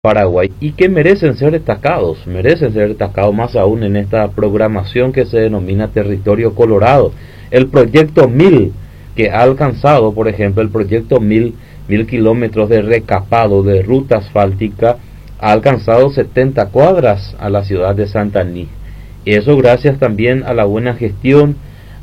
Paraguay y que merecen ser destacados más aún en esta programación que se denomina Territorio Colorado. El proyecto 1000 que ha alcanzado, por ejemplo, el proyecto 1000 kilómetros de recapado de ruta asfáltica, ha alcanzado 70 cuadras a la ciudad de Santaní. Y eso gracias también a la buena gestión,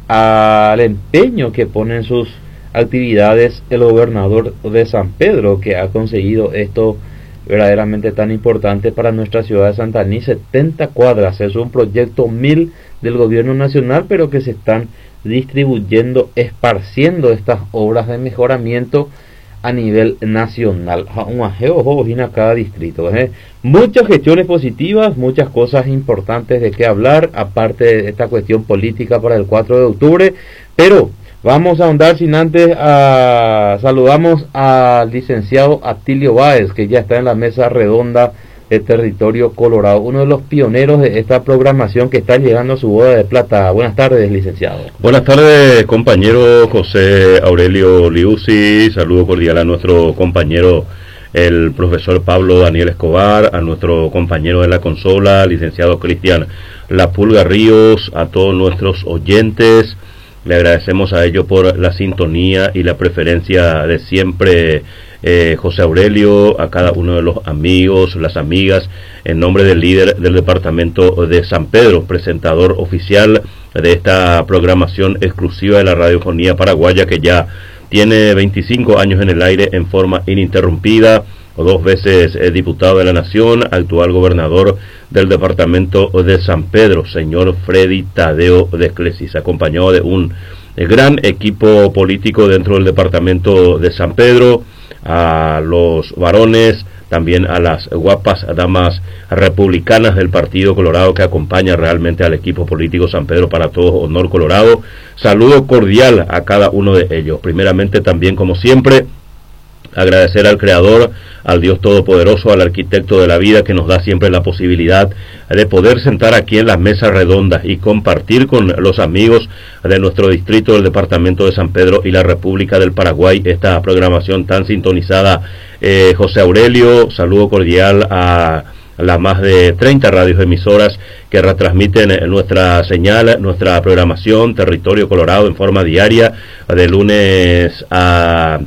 al empeño que pone en sus actividades el gobernador de San Pedro, que ha conseguido esto verdaderamente tan importante para nuestra ciudad de Santaní. 70 cuadras, es un proyecto 1000 del gobierno nacional, pero que se están distribuyendo, esparciendo estas obras de mejoramiento a nivel nacional, a cada distrito. Muchas gestiones positivas, muchas cosas importantes de qué hablar, aparte de esta cuestión política para el 4 de octubre, pero vamos a ahondar sin antes saludamos al licenciado Atilio Báez, que ya está en la mesa redonda de Territorio Colorado, uno de los pioneros de esta programación que está llegando a su boda de plata. Buenas tardes, licenciado. Buenas tardes, compañero José Aurelio Liuzzi. Saludo cordial a nuestro compañero el profesor Pablo Daniel Escobar, a nuestro compañero de la consola, licenciado Cristian La Pulga Ríos, a todos nuestros oyentes. Le agradecemos a ellos por la sintonía y la preferencia de siempre, José Aurelio, a cada uno de los amigos, las amigas, en nombre del líder del departamento de San Pedro, presentador oficial de esta programación exclusiva de la radiofonía paraguaya, que ya tiene 25 años en el aire en forma ininterrumpida, 2 veces diputado de la Nación, actual gobernador del departamento de San Pedro, señor Freddy Tadeo Desclesis, acompañado de un gran equipo político dentro del departamento de San Pedro, a los varones, también a las guapas damas republicanas del Partido Colorado que acompaña realmente al equipo político San Pedro para Todos, Honor Colorado. Saludo cordial a cada uno de ellos. Primeramente también, como siempre, agradecer al Creador, al Dios Todopoderoso, al Arquitecto de la vida, que nos da siempre la posibilidad de poder sentar aquí en las mesas redondas y compartir con los amigos de nuestro distrito del departamento de San Pedro y la República del Paraguay esta programación tan sintonizada. José Aurelio, saludo cordial a las más de 30 radios emisoras que retransmiten nuestra señal, nuestra programación Territorio Colorado en forma diaria, de lunes a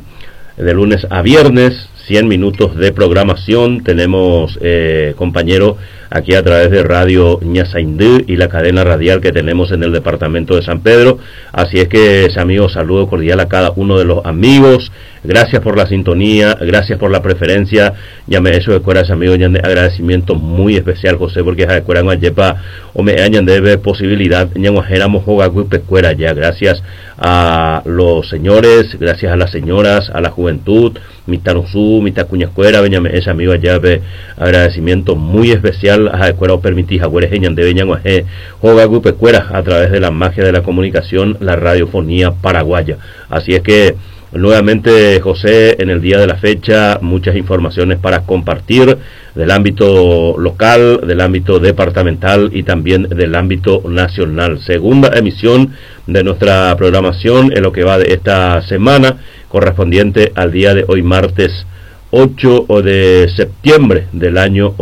viernes, 100 minutos de programación. Tenemos, compañero, aquí a través de Radio Ñasaindú y la cadena radial que tenemos en el departamento de San Pedro. Así es que, amigos, saludo cordial a cada uno de los amigos. Gracias por la sintonía, gracias por la preferencia. Ya me eso de cueras, amigos, ya de agradecimiento muy especial, José, porque de cueras guayepa o me hayan de posibilidad ñanguajeramos jogagu pecuera ya. Gracias a los señores, gracias a las señoras, a la juventud, mitanusú, mitacuñascuera, veñame ese amigo allá de agradecimiento muy especial a de cuera o permitís a güeres de ñanguaje jogagu pecuera a través de la magia de la comunicación, la radiofonía paraguaya. Así es que nuevamente, José, en el día de la fecha, muchas informaciones para compartir del ámbito local, del ámbito departamental y también del ámbito nacional. Segunda emisión de nuestra programación en lo que va de esta semana, correspondiente al día de hoy, martes 8 de septiembre del año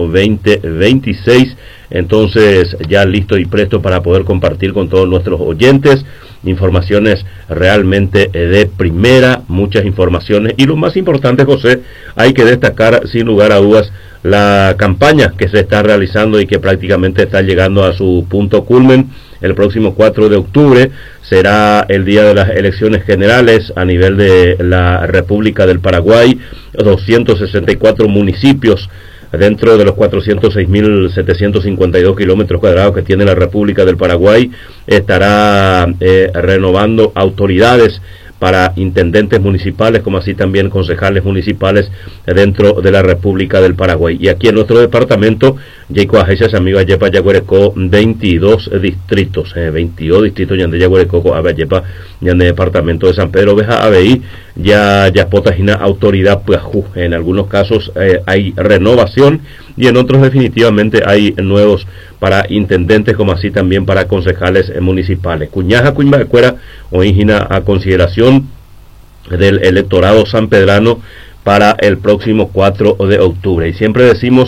2026. Entonces, ya listo y presto para poder compartir con todos nuestros oyentes informaciones realmente de primera, muchas informaciones. Y lo más importante, José, hay que destacar sin lugar a dudas la campaña que se está realizando y que prácticamente está llegando a su punto culmen. El próximo 4 de octubre será el día de las elecciones generales a nivel de la República del Paraguay. 264 municipios dentro de los 406.752 kilómetros cuadrados que tiene la República del Paraguay. Estará renovando autoridades para intendentes municipales, como así también concejales municipales dentro de la República del Paraguay. Y aquí en nuestro departamento, Yecoajesas, amigo Ayepa Yaguarecó, 22 distritos, 22 distritos, Yande Yaguarecó, Ayepa, Yande departamento de San Pedro, Beja, ABI, ya potajina autoridad, pues, en algunos casos hay renovación y en otros definitivamente hay nuevos para intendentes, como así también para concejales municipales. Cuñaja, Cuñmacuera, o a consideración del electorado sanpedrano, para el próximo 4 de octubre. Y siempre decimos